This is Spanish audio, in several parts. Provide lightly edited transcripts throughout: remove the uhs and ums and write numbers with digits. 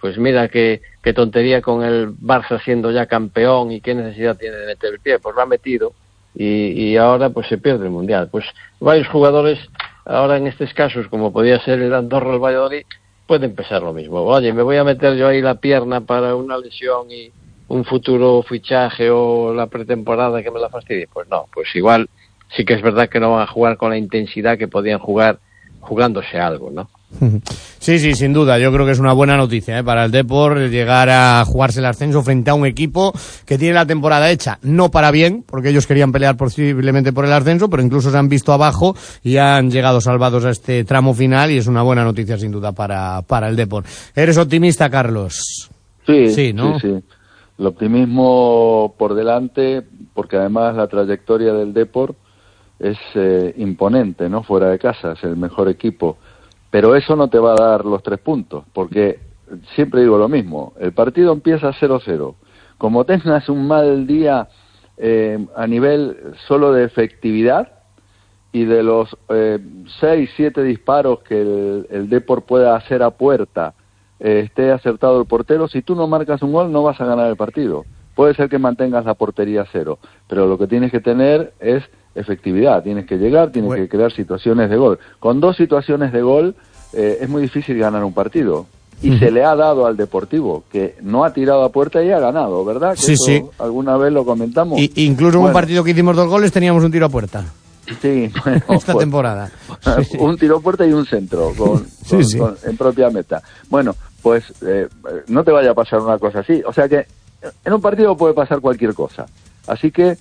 pues mira qué tontería con el Barça siendo ya campeón y qué necesidad tiene de meter el pie, pues lo ha metido y ahora pues se pierde el Mundial. Pues varios jugadores ahora en estos casos, como podía ser el Andorra o el Valladolid, pueden pensar lo mismo. Oye, me voy a meter yo ahí la pierna para una lesión y un futuro fichaje o la pretemporada que me la fastidie. Pues no, pues igual sí que es verdad que no van a jugar con la intensidad que podían jugar jugándose algo, ¿no? Sí, sin duda, yo creo que es una buena noticia para el Depor llegar a jugarse el ascenso frente a un equipo que tiene la temporada hecha, no para bien, porque ellos querían pelear posiblemente por el ascenso, pero incluso se han visto abajo y han llegado salvados a este tramo final, y es una buena noticia sin duda para el Depor. ¿Eres optimista, Carlos? Sí, ¿no? Sí. El optimismo por delante, porque además la trayectoria del Depor es imponente, ¿no? Fuera de casa, es el mejor equipo. Pero eso no te va a dar los 3 puntos, porque siempre digo lo mismo, el partido empieza 0-0. Como tengas un mal día a nivel solo de efectividad, y de los 6-7 disparos que el Depor pueda hacer a puerta, esté acertado el portero, si tú no marcas un gol no vas a ganar el partido. Puede ser que mantengas la portería 0, pero lo que tienes que tener es efectividad, tienes que llegar, tienes que crear situaciones de gol. Con 2 situaciones de gol es muy difícil ganar un partido, y se le ha dado al Deportivo, que no ha tirado a puerta y ha ganado, ¿verdad? Que sí. Alguna vez lo comentamos. Incluso en un partido que hicimos 2 goles teníamos un tiro a puerta. Sí, bueno, esta temporada. Un tiro a puerta y un centro en propia meta. Bueno, pues no te vaya a pasar una cosa así. O sea que en un partido puede pasar cualquier cosa. Así que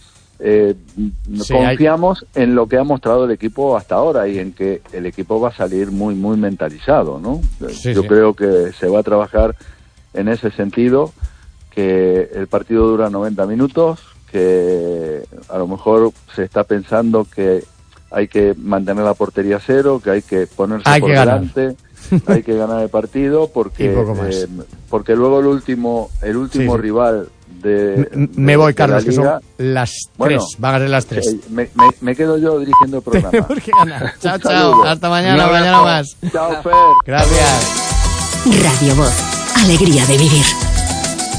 confiamos en lo que ha mostrado el equipo hasta ahora y en que el equipo va a salir muy muy mentalizado, ¿no? Yo creo que se va a trabajar en ese sentido, que el partido dura 90 minutos, que a lo mejor se está pensando que hay que mantener la portería 0, que hay que ponerse por delante, hay que ganar el partido, porque luego el último rival me voy, Carlos, que son las 3, van a ser las 3. Me quedo yo dirigiendo el programa. Chao, hasta mañana más. Chao, Fer. Gracias. Radio Voz, alegría de vivir.